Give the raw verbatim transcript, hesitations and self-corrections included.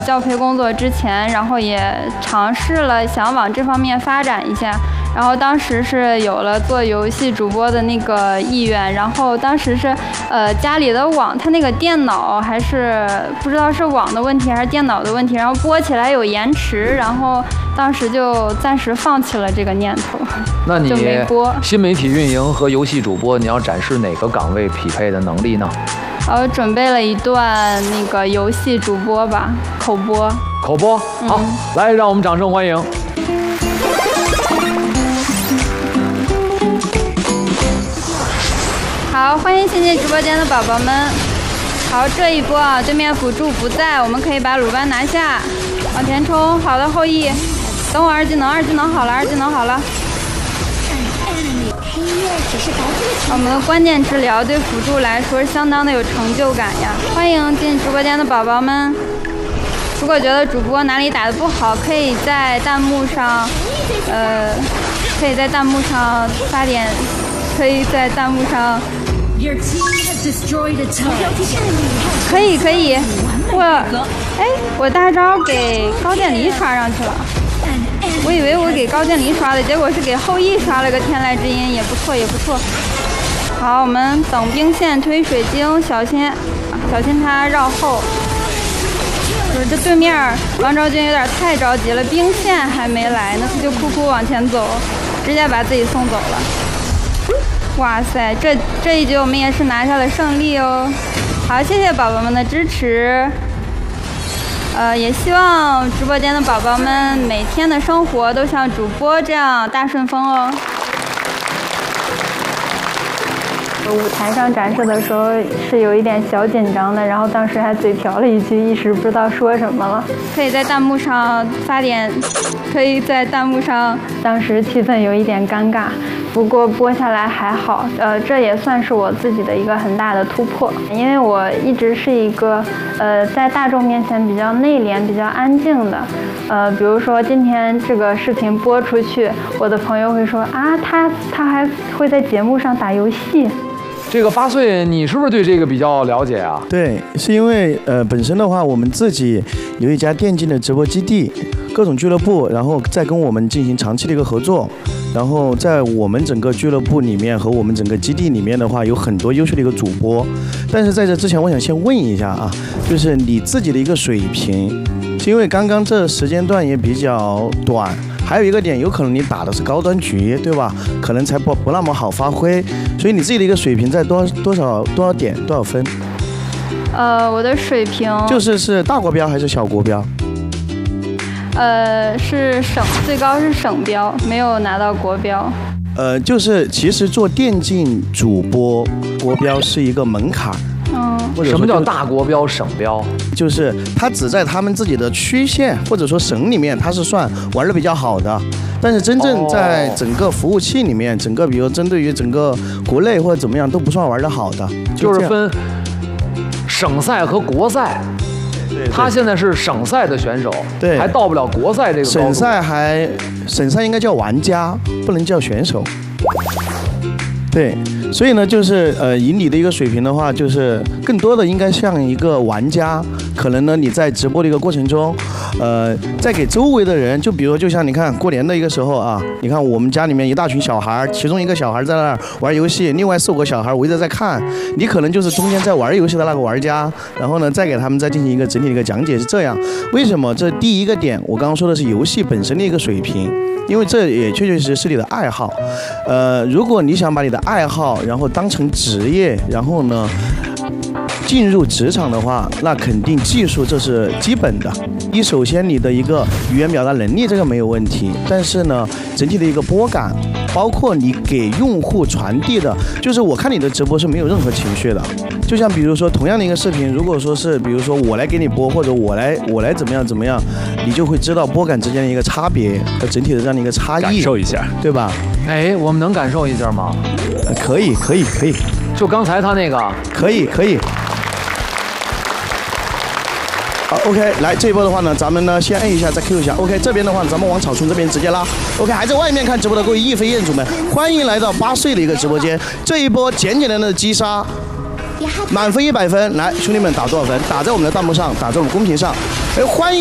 教培工作之前，然后也尝试了想往这方面发展一下，然后当时是有了做游戏主播的那个意愿，然后当时是呃家里的网，它那个电脑还是不知道是网的问题还是电脑的问题，然后播起来有延迟，然后当时就暂时放弃了这个念头。 那你就没播。 新媒体运营和游戏主播，你要展示哪个岗位匹配的能力呢？ 我准备了一段那个游戏主播吧，口播。 口播，好，嗯、来，让我们掌声欢迎。 好，欢迎新进直播间的宝宝们。好，这一波啊，对面辅助不在，我们可以把鲁班拿下，往前冲。好的，后羿，等我二技能，二技能好了，二技能好了。我们的关键治疗对辅助来说是相当的有成就感呀！欢迎进直播间的宝宝们。如果觉得主播哪里打得不好，可以在弹幕上，呃，可以在弹幕上发点，可以在弹幕上。可以可以，我，哎，我大招给高渐离刷上去了。我以为我给高渐离刷的，结果是给后羿刷了个天籁之音，也不错也不错。好，我们等兵线推水晶，小心小心他绕后。就是这对面王昭君有点太着急了，兵线还没来呢，他就哭哭往前走，直接把自己送走了。哇塞，这这一局我们也是拿下了胜利哦。好，谢谢宝宝们的支持。呃，也希望直播间的宝宝们每天的生活都像主播这样大顺风哦。舞台上展示的时候是有一点小紧张的，然后当时还嘴瓢了一句，一时不知道说什么了。可以在弹幕上发点，可以在弹幕上，当时气氛有一点尴尬。不过播下来还好，呃，这也算是我自己的一个很大的突破，因为我一直是一个，呃，在大众面前比较内敛、比较安静的，呃，比如说今天这个视频播出去，我的朋友会说啊，他他还会在节目上打游戏。 这个八岁，你是不是对这个比较了解啊？ 对，是因为呃，本身的话，我们自己有一家电竞的直播基地，各种俱乐部，然后再跟我们进行长期的一个合作。然后在我们整个俱乐部里面和我们整个基地里面的话，有很多优秀的一个主播。但是在这之前，我想先问一下啊，就是你自己的一个水平，是因为刚刚这时间段也比较短，还有一个点，有可能你打的是高端局，对吧？可能才不不那么好发挥，所以你自己的一个水平在多多少多少点多少分？ 呃，我的水平就是是大国标还是小国标？ 呃，是省最高是省标，没有拿到国标。 呃，就是其实做电竞主播，国标是一个门槛。 嗯， 什么叫大国标、省标？ 就是它只在他们自己的区县或者说省里面，它是算玩的比较好的。但是真正在整个服务器里面，整个比如针对于整个国内或者怎么样，都不算玩的好的。 就, 就是分省赛和国赛。他现在是省赛的选手， 对， 还到不了国赛这个高度。 省赛还省赛应该叫玩家，不能叫选手。对，所以呢，就是呃，以你的一个水平的话，就是更多的应该像一个玩家。可能呢，你在直播的一个过程中，呃，在给周围的人，就比如就像你看过年的一个时候啊，你看我们家里面一大群小孩，其中一个小孩在那儿玩游戏，另外四五个小孩围着在看，你可能就是中间在玩游戏的那个玩家，然后呢，再给他们再进行一个整体的一个讲解，是这样。为什么？这第一个点，我刚刚说的是游戏本身的一个水平。因为这也确确实实是你的爱好，呃，如果你想把你的爱好然后当成职业，然后呢进入职场的话，那肯定技术这是基本的。一首先你的一个语言表达能力这个没有问题，但是呢整体的一个播感，包括你给用户传递的，就是我看你的直播是没有任何情绪的。就像比如说同样的一个视频，如果说是比如说我来给你播，或者我来我来怎么样怎么样，你就会知道播感之间的一个差别和整体的这样的一个差异， 感受一下， 对吧？ 哎，我们能感受一下吗？ 呃、可以可以可以， 就刚才他那个， 可以可以。好 ，OK， 来这一波的话呢，咱们呢先摁一下，再 Q 一下。OK， 这边的话，咱们往草丛这边直接拉。OK， 还在外面看直播的各位亦飞彦祖们，欢迎来到八岁的一个直播间。这一波简简单单的击杀，满分一百分。来，兄弟们打多少分？打在我们的弹幕上，打在我们公屏上。 哎，欢迎。